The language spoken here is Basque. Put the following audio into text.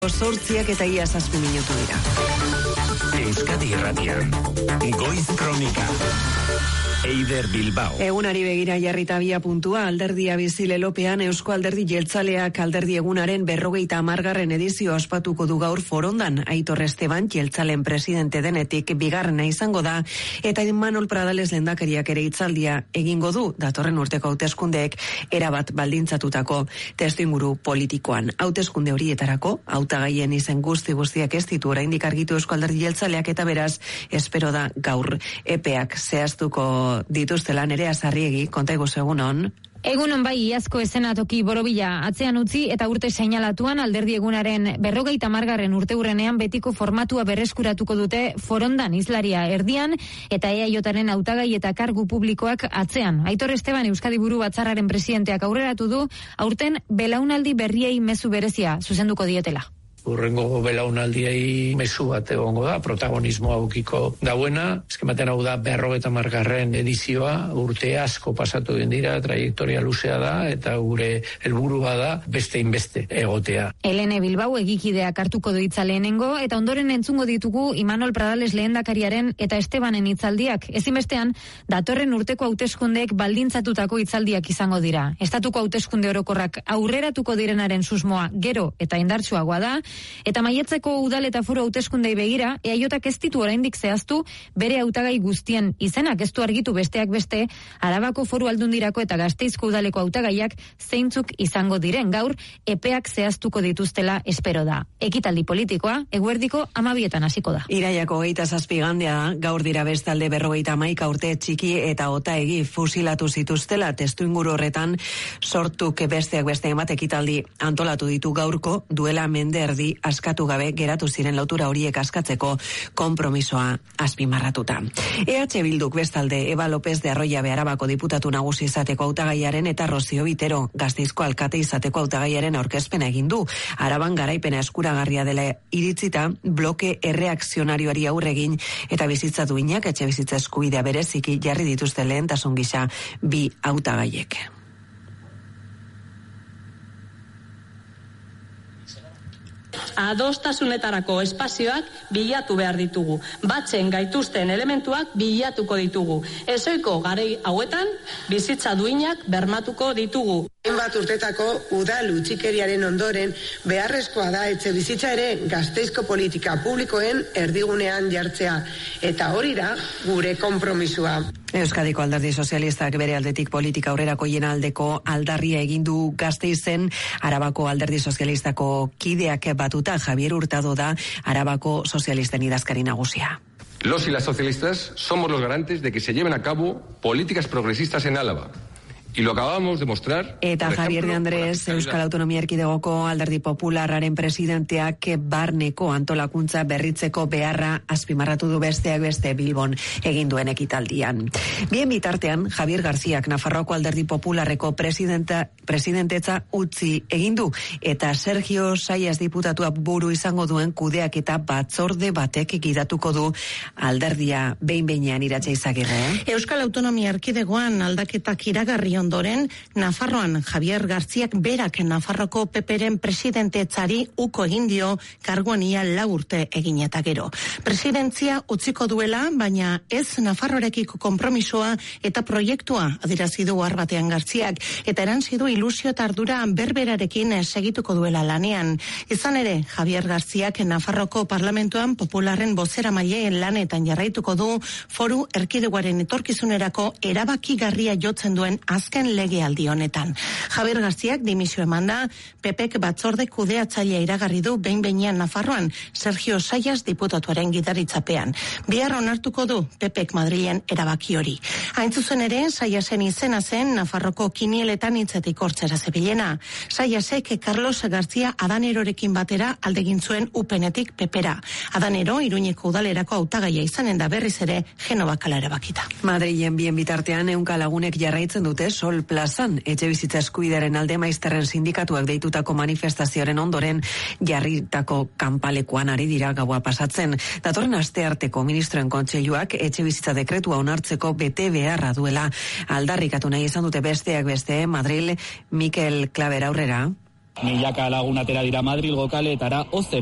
Zortziak eta ia 7 minutu dira. Euskadi Irratian, Goiz Kronika. Eider Bilbao. Egunari begira jarrita bia puntua, alderdia bizilelopean Eusko Alderdi Jeltzaleak alderdi egunaren 50. edizio ospatuko du gaur Forondan. Aitor Esteban Jeltzalen presidente denetik bigarrena izango da, eta Imanol Pradales lehendakariak ere hitzaldia egingo du, datorren urteko hauteskundeek erabat baldintzatutako testuinguru politikoan. Hauteskunde horietarako, hautagaien izen guztiak ez ditu oraindik argitu Eusko Alderdi Jeltzaleak, eta beraz, espero da gaur epeak zehaztuko dituztela. Nerea Sarriegi, konta iguzu egunon. Egunon bai, iazko eszenatoki borobila atzean utzi eta urte seinalatuan alderdi egunaren 50. urteurrenean betiko formatua berreskuratuko dute Forondan islaria erdian eta EAJaren hautagai eta kargu publikoak atzean. Aitor Esteban Euskadi Buru Batzarraren presidenteak aurreratu du aurten belaunaldi berriei mezu berezia zuzenduko dietela. Urrengo belaunaldiei mezu bat egongo da, protagonismoa aukiko dauena. Eskematen hau da 50. edizioa, urte asko pasatu den dira, trajektoria luzea da, eta gure helburua da beste inbeste egotea. Helene Bilbao egikideak hartuko du hitza lehenengo, eta ondoren entzungo ditugu Imanol Pradales lehendakariaren eta Estebanen hitzaldiak. Ezinbestean, datorren urteko hauteskundeek baldintzatutako hitzaldiak izango dira. Estatuko hauteskunde orokorrak aurreratuko direnaren susmoa gero eta indartsuagoa da, eta maietzeko udal eta foru hauteskundei begira, EAJak ez ditu oraindik zehaztu bere hautagai guztien izenak, ez du argitu besteak beste, Arabako Foru Aldundirako eta Gasteizko udaleko hautagaiak zeintzuk izango diren. Gaur, epeak zehaztuko dituztela espero da. Ekitaldi politikoa, eguerdiko 12 hasiko da. Iraiako 27 igandea da, gaur dira bestalde 51 urte txiki eta otaegi fusilatu zituztela. Testuinguru horretan sortuk besteak beste emat ekitaldi antolatu ditu gaurko, duela mende erdi askatu gabe geratu ziren lotura horiek askatzeko konpromisoa azpimarratuta. EH Bilduk bestalde Eba López de Arroyabe Arabako diputatu nagusi izateko hautagaiaren eta Rocío Vitero Gasteizko alkate izateko hautagaiaren aurkezpena egin du. Araban garaipena eskuragarria dela iritzita, bloke erreakzionarioari aurre egin eta bizitza duinak etxebizitza eskubidea bereziki jarri dituzte lehentasun gisa bi hautagaiek. Adostasunetarako espazioak bilatu behar ditugu. Batzen gaituzten elementuak bilatuko ditugu. Ezoiko garei hauetan bizitza duinak bermatuko ditugu. Hainbat urtetako udal utzikeriaren ondoren beharrezkoa da etxe bizitza ere Gasteizko politika publikoen erdigunean jartzea. Eta hori da gure konpromisoa. Euskadiko Alderdi Sozialistak bere aldetik politika aurrerakoien aldeko aldarria egin du Gasteizen. Arabako Alderdi Sozialistako kideak batuta Javier Hurtado da Arabako sozialisten idazkari nagusia. Los y las socialistas somos los garantes de que se lleven a cabo políticas progresistas en Álava. Y lo acabamos de mostrar. Eta Javier de Andrés, Euskal Autonomia Erkidegoko Alderdi Popularraren presidenteak barneko antolakuntza berritzeko beharra azpimarratu du besteak beste Bilbon egin duen ekitaldian. Bien bitartean, Javier Garziak Nafarroako Alderdi Popularreko presidentetza utzi egin du, eta Sergio Saias diputatua buru izango duen kudeak eta batzorde batek gidatuko du alderdia behin-behinean Iratxe Izagirre. Euskal Autonomia Erkidegoan aldaketak iragarri ondoren, Nafarroan Javier Garziak berak Nafarroko PPren presidentetzari uko egin dio karguan ia 4 urte egin eta gero. Presidentzia utziko duela, baina ez Nafarroarekiko konpromisoa eta proiektua adierazi du arbatean Garziak, eta erantzi du ilusio eta ardura berberarekin segituko duela lanean. Izan ere, Javier Garziak Nafarroko Parlamentuan Popularren bozeramaileen lanetan jarraituko du foru erkidegoaren etorkizunerako erabakigarria jotzen duen azken legealdi honetan. Javier Garziak dimisio emanda, PPek batzorde kudeatzailea iragarri du behin-behinean Nafarroan, Sergio Saias diputatuaren gidaritzapean. Bihar onartuko du PPek Madrilen erabaki hori. Hain zuzen ere, Saiasen izena zen Nafarroko kinieletan hitzetik hortzera zebilena. Saiasek Carlos García Adanerorekin batera aldegin zuen UPNetik PPera. Adanero, Iruñeko udalerako hautagaia izanen da berriz ere Genobakala erabakita. Madrilen bien bitartean 100 lagunek jarraitzen dute Sol plazan, etxebizitza eskubidearen alde maizterren sindikatuak deitutako manifestazioaren ondoren jarritako kanpalekuan ari dira gaua pasatzen. Datorren astearteko ministroen kontseiluak etxebizitza dekretua onartzeko bete beharra duela aldarrikatu nahi izan dute besteak beste. Madril, Mikel Klaver aurrera. Milaka lagun atera dira Madrilgo kaleetara ozen